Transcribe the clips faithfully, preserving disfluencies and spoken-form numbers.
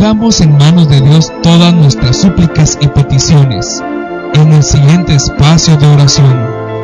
Pongamos en manos de Dios todas nuestras súplicas y peticiones en el siguiente espacio de oración.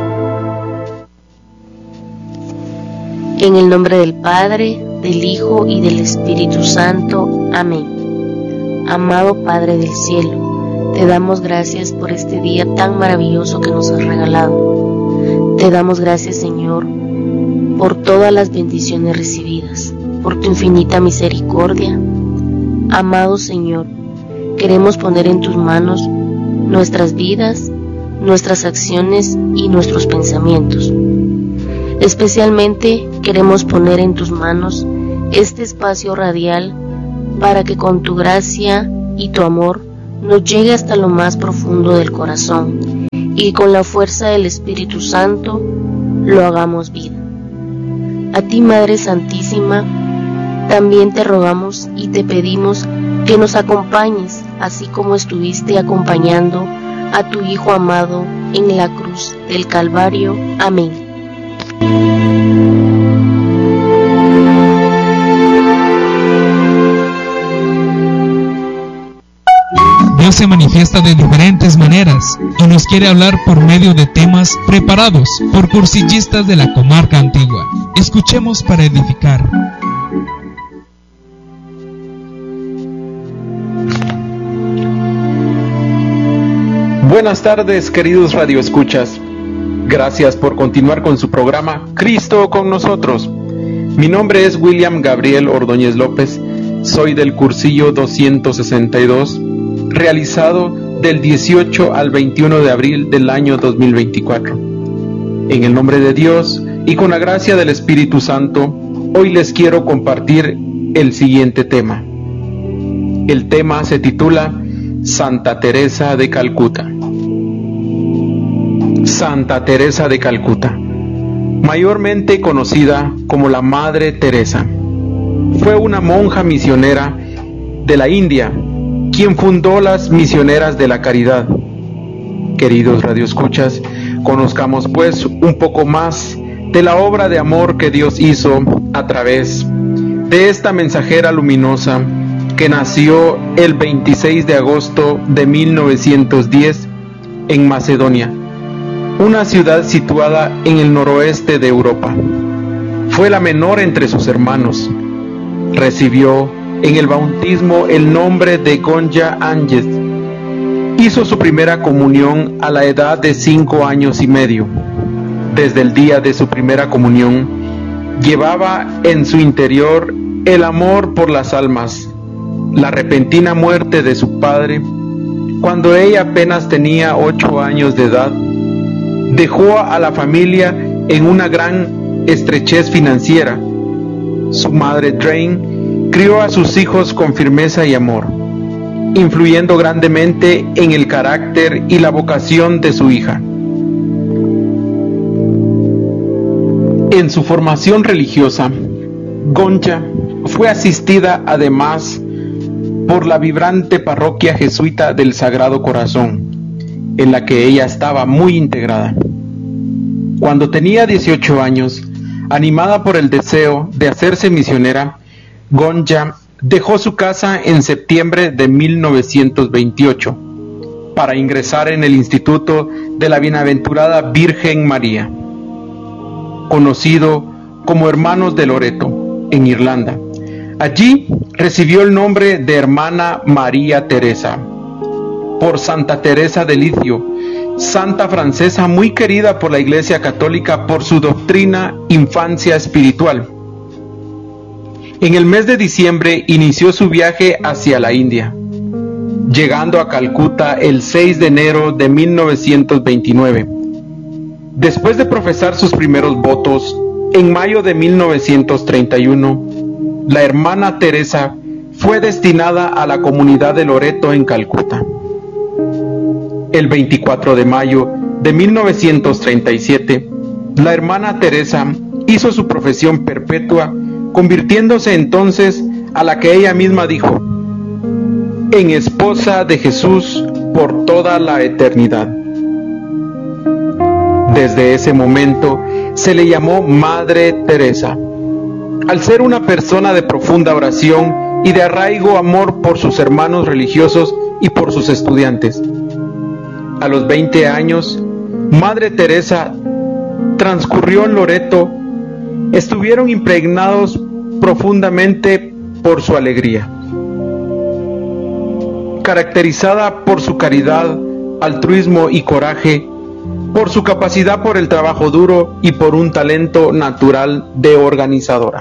En el nombre del Padre, del Hijo y del Espíritu Santo. Amén. Amado Padre del cielo, te damos gracias por este día tan maravilloso que nos has regalado. Te damos gracias, Señor, por todas las bendiciones recibidas, por tu infinita misericordia. Amado Señor, queremos poner en tus manos nuestras vidas, nuestras acciones y nuestros pensamientos. Especialmente queremos poner en tus manos este espacio radial para que con tu gracia y tu amor nos llegue hasta lo más profundo del corazón y con la fuerza del Espíritu Santo lo hagamos vida. A ti, Madre Santísima, también te rogamos y te pedimos que nos acompañes, así como estuviste acompañando a tu Hijo amado en la cruz del Calvario. Amén. Dios se manifiesta de diferentes maneras y nos quiere hablar por medio de temas preparados por cursillistas de la comarca antigua. Escuchemos para edificar. Buenas tardes, queridos radioescuchas. Gracias por continuar con su programa Cristo con nosotros. Mi nombre es William Gabriel Ordóñez López. Soy del cursillo doscientos sesenta y dos, realizado del dieciocho al veintiuno de abril del año dos mil veinticuatro. En el nombre de Dios y con la gracia del Espíritu Santo, hoy les quiero compartir el siguiente tema. El tema se titula Santa Teresa de Calcuta. Santa Teresa de Calcuta, mayormente conocida como la Madre Teresa, fue una monja misionera de la India, quien fundó las Misioneras de la Caridad. Queridos radioescuchas, conozcamos pues un poco más de la obra de amor que Dios hizo a través de esta mensajera luminosa que nació el veintiséis de agosto de mil novecientos diez en Macedonia, una ciudad situada en el noroeste de Europa. Fue la menor entre sus hermanos. Recibió en el bautismo el nombre de Gonja Ángel. Hizo su primera comunión a la edad de cinco años y medio. Desde el día de su primera comunión, llevaba en su interior el amor por las almas. La repentina muerte de su padre, cuando ella apenas tenía ocho años de edad, dejó a la familia en una gran estrechez financiera. Su madre Drain crió a sus hijos con firmeza y amor, influyendo grandemente en el carácter y la vocación de su hija. En su formación religiosa, Gonja fue asistida además por la vibrante parroquia jesuita del Sagrado Corazón, en la que ella estaba muy integrada. Cuando tenía dieciocho años, animada por el deseo de hacerse misionera, Gonja dejó su casa en septiembre de mil novecientos veintiocho para ingresar en el Instituto de la Bienaventurada Virgen María, conocido como Hermanos de Loreto, en Irlanda. Allí recibió el nombre de Hermana María Teresa, por Santa Teresa de Licio, santa francesa muy querida por la Iglesia Católica por su doctrina Infancia Espiritual. En el mes de diciembre inició su viaje hacia la India, llegando a Calcuta el seis de enero de mil novecientos veintinueve. Después de profesar sus primeros votos, en mayo de mil novecientos treinta y uno, la hermana Teresa fue destinada a la comunidad de Loreto en Calcuta. El veinticuatro de mayo de mil novecientos treinta y siete, la hermana Teresa hizo su profesión perpetua, convirtiéndose entonces a la que ella misma dijo, en esposa de Jesús por toda la eternidad. Desde ese momento se le llamó Madre Teresa, al ser una persona de profunda oración y de arraigo amor por sus hermanos religiosos y por sus estudiantes. A los veinte años, Madre Teresa transcurrió en Loreto. Estuvieron impregnados profundamente por su alegría, caracterizada por su caridad, altruismo y coraje, por su capacidad por el trabajo duro y por un talento natural de organizadora.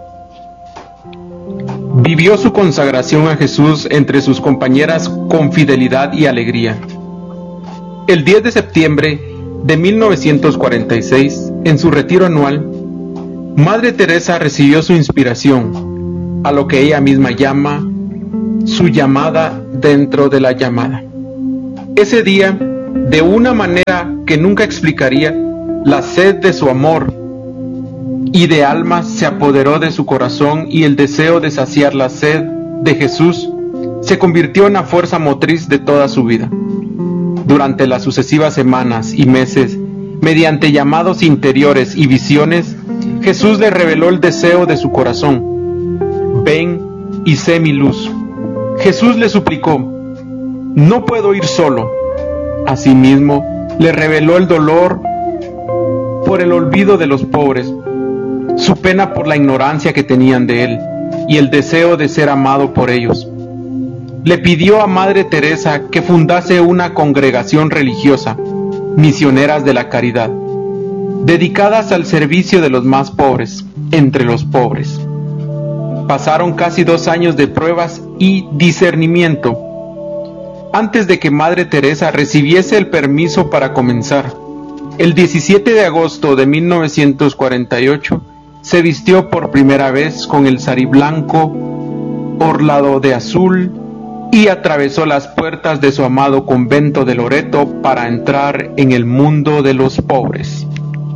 Vivió su consagración a Jesús entre sus compañeras con fidelidad y alegría. El diez de septiembre de mil novecientos cuarenta y seis, en su retiro anual, Madre Teresa recibió su inspiración, a lo que ella misma llama su llamada dentro de la llamada. Ese día, de una manera que nunca explicaría, la sed de su amor y de alma se apoderó de su corazón, y el deseo de saciar la sed de Jesús se convirtió en la fuerza motriz de toda su vida. Durante las sucesivas semanas y meses, mediante llamados interiores y visiones, Jesús le reveló el deseo de su corazón: ven y sé mi luz. Jesús le suplicó: no puedo ir solo. Asimismo, le reveló el dolor por el olvido de los pobres, su pena por la ignorancia que tenían de él y el deseo de ser amado por ellos. Le pidió a Madre Teresa que fundase una congregación religiosa, Misioneras de la Caridad, dedicadas al servicio de los más pobres, entre los pobres. Pasaron casi dos años de pruebas y discernimiento antes de que Madre Teresa recibiese el permiso para comenzar. El diecisiete de agosto de mil novecientos cuarenta y ocho se vistió por primera vez con el sari blanco orlado de azul y atravesó las puertas de su amado convento de Loreto para entrar en el mundo de los pobres.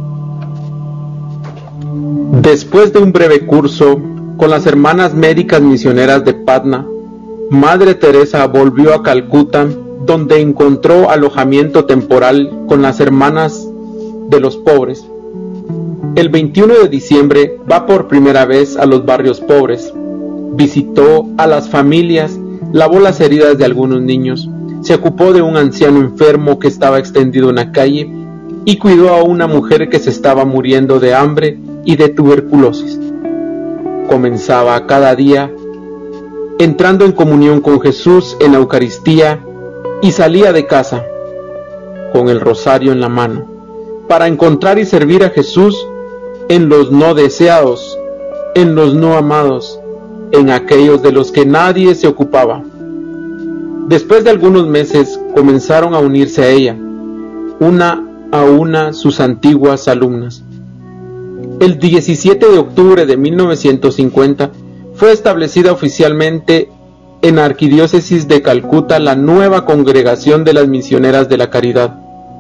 Después de un breve curso con las hermanas médicas misioneras de Patna, Madre Teresa volvió a Calcuta, donde encontró alojamiento temporal con las hermanas de los pobres. El veintiuno de diciembre va por primera vez a los barrios pobres, visitó a las familias, lavó las heridas de algunos niños, se ocupó de un anciano enfermo que estaba extendido en la calle y cuidó a una mujer que se estaba muriendo de hambre y de tuberculosis. Comenzaba cada día entrando en comunión con Jesús en la Eucaristía y salía de casa con el rosario en la mano para encontrar y servir a Jesús en los no deseados, en los no amados, en aquellos de los que nadie se ocupaba. Después de algunos meses comenzaron a unirse a ella, una a una, sus antiguas alumnas. El diecisiete de octubre de mil novecientos cincuenta fue establecida oficialmente en la Arquidiócesis de Calcuta la nueva Congregación de las Misioneras de la Caridad.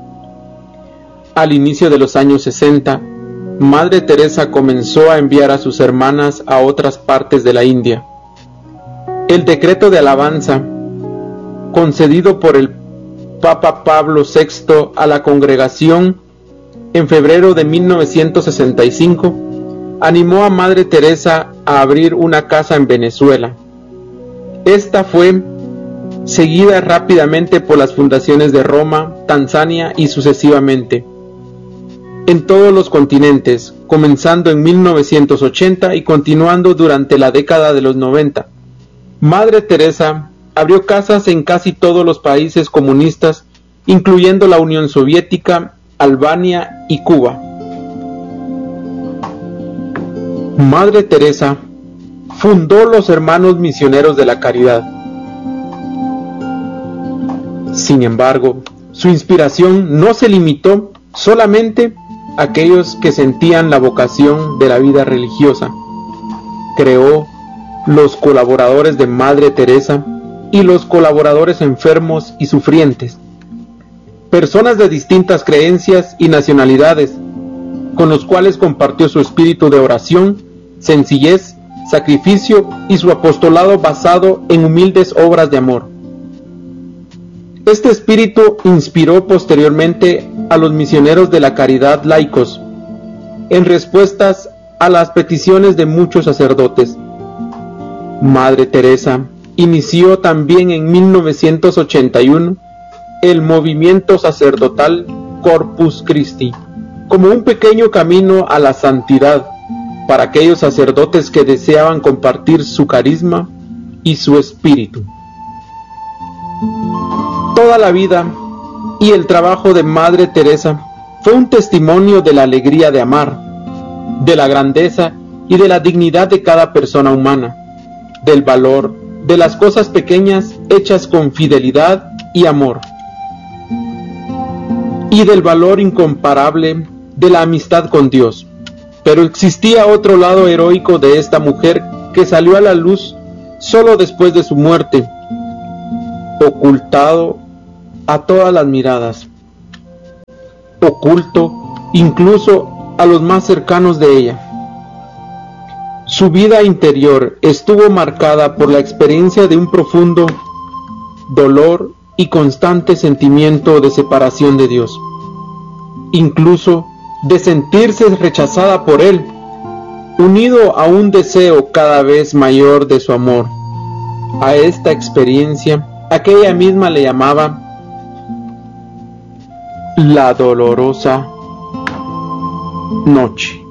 Al inicio de los años sesenta, Madre Teresa comenzó a enviar a sus hermanas a otras partes de la India. El decreto de alabanza, concedido por el Papa Pablo sexto a la congregación en febrero de mil novecientos sesenta y cinco, animó a Madre Teresa a abrir una casa en Venezuela. Esta fue seguida rápidamente por las fundaciones de Roma, Tanzania y sucesivamente en todos los continentes, comenzando en mil novecientos ochenta y continuando durante la década de los noventa. Madre Teresa abrió casas en casi todos los países comunistas, incluyendo la Unión Soviética, Albania y Cuba. Madre Teresa fundó los Hermanos Misioneros de la Caridad. Sin embargo, su inspiración no se limitó solamente a aquellos que sentían la vocación de la vida religiosa. Creó los colaboradores de Madre Teresa y los colaboradores enfermos y sufrientes, personas de distintas creencias y nacionalidades, con los cuales compartió su espíritu de oración, sencillez, sacrificio y su apostolado basado en humildes obras de amor. Este espíritu inspiró posteriormente a los misioneros de la caridad laicos, en respuestas a las peticiones de muchos sacerdotes. Madre Teresa inició también en mil novecientos ochenta y uno el movimiento sacerdotal Corpus Christi, como un pequeño camino a la santidad para aquellos sacerdotes que deseaban compartir su carisma y su espíritu. Toda la vida y el trabajo de Madre Teresa fue un testimonio de la alegría de amar, de la grandeza y de la dignidad de cada persona humana, del valor de las cosas pequeñas hechas con fidelidad y amor, y del valor incomparable de la amistad con Dios. Pero existía otro lado heroico de esta mujer que salió a la luz solo después de su muerte, ocultado a todas las miradas, oculto incluso a los más cercanos de ella. Su vida interior estuvo marcada por la experiencia de un profundo dolor y constante sentimiento de separación de Dios, incluso de sentirse rechazada por Él, unido a un deseo cada vez mayor de su amor. A esta experiencia, a que ella misma le llamaba la dolorosa noche.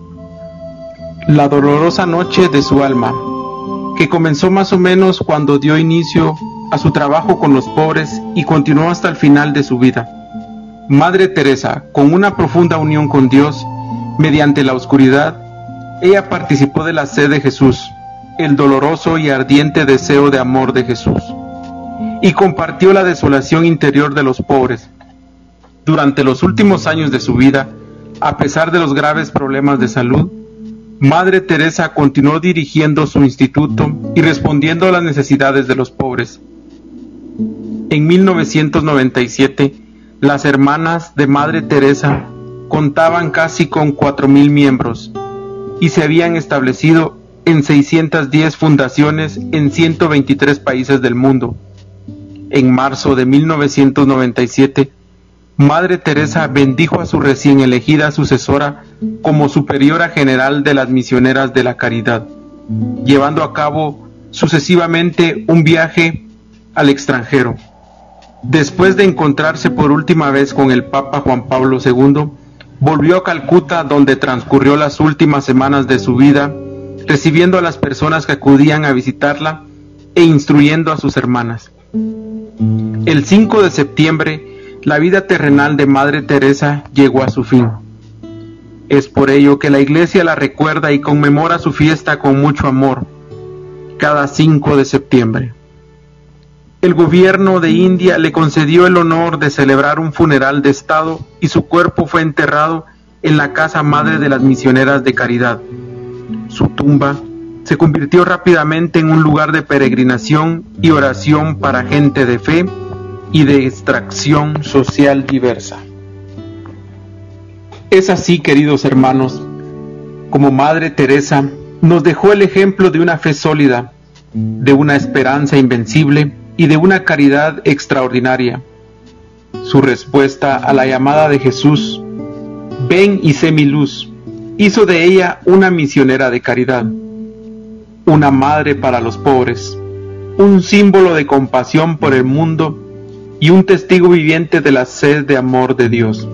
La dolorosa noche de su alma, que comenzó más o menos cuando dio inicio a su trabajo con los pobres y continuó hasta el final de su vida. Madre Teresa, con una profunda unión con Dios, mediante la oscuridad, ella participó de la sed de Jesús, el doloroso y ardiente deseo de amor de Jesús, y compartió la desolación interior de los pobres. Durante los últimos años de su vida, a pesar de los graves problemas de salud, Madre Teresa continuó dirigiendo su instituto y respondiendo a las necesidades de los pobres. En mil novecientos noventa y siete, las hermanas de Madre Teresa contaban casi con cuatro mil miembros y se habían establecido en seiscientas diez fundaciones en ciento veintitrés países del mundo. En marzo de mil novecientos noventa y siete, Madre Teresa bendijo a su recién elegida sucesora como superiora general de las misioneras de la caridad, llevando a cabo sucesivamente un viaje al extranjero. Después de encontrarse por última vez con el Papa Juan Pablo segundo, volvió a Calcuta, donde transcurrió las últimas semanas de su vida, recibiendo a las personas que acudían a visitarla e instruyendo a sus hermanas. El cinco de septiembre, la vida terrenal de Madre Teresa llegó a su fin. Es por ello que la Iglesia la recuerda y conmemora su fiesta con mucho amor, cada cinco de septiembre. El gobierno de India le concedió el honor de celebrar un funeral de Estado y su cuerpo fue enterrado en la casa madre de las misioneras de caridad. Su tumba se convirtió rápidamente en un lugar de peregrinación y oración para gente de fe y de extracción social diversa. Es así, queridos hermanos, como Madre Teresa nos dejó el ejemplo de una fe sólida, de una esperanza invencible y de una caridad extraordinaria. Su respuesta a la llamada de Jesús, ven y sé mi luz, hizo de ella una misionera de caridad, una madre para los pobres, un símbolo de compasión por el mundo y un testigo viviente de la sed de amor de Dios.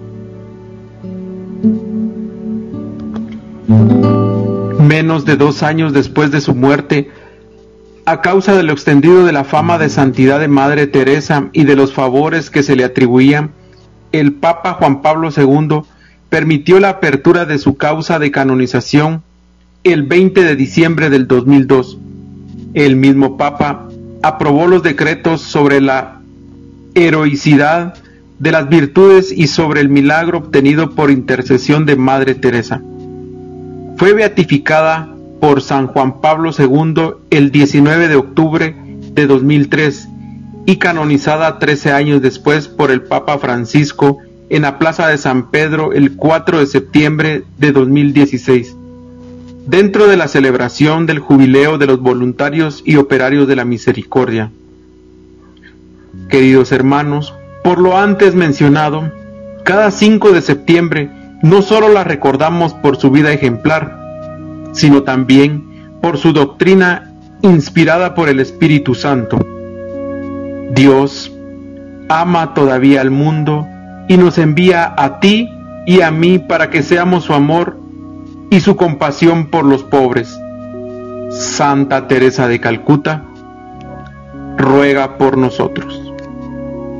Menos de dos años después de su muerte, a causa de lo extendido de la fama de santidad de Madre Teresa y de los favores que se le atribuían, el Papa Juan Pablo segundo permitió la apertura de su causa de canonización el veinte de diciembre del dos mil dos. El mismo Papa aprobó los decretos sobre la heroicidad de las virtudes y sobre el milagro obtenido por intercesión de Madre Teresa. Fue beatificada por San Juan Pablo segundo el diecinueve de octubre de dos mil tres y canonizada trece años después por el Papa Francisco en la Plaza de San Pedro el cuatro de septiembre de dos mil dieciséis, dentro de la celebración del jubileo de los voluntarios y operarios de la misericordia. Queridos hermanos, por lo antes mencionado, cada cinco de septiembre no solo la recordamos por su vida ejemplar, sino también por su doctrina inspirada por el Espíritu Santo. Dios ama todavía al mundo y nos envía a ti y a mí para que seamos su amor y su compasión por los pobres. Santa Teresa de Calcuta, ruega por nosotros.